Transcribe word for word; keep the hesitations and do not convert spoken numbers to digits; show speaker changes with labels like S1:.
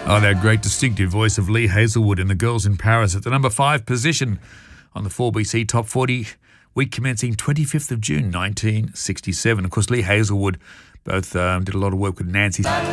S1: Oh, that great distinctive voice of Lee Hazelwood in The Girls in Paris at the number five position on the four B C Top forty, week commencing twenty-fifth of June nineteen sixty-seven. Of course, Lee Hazelwood both um, did a lot of work with Nancy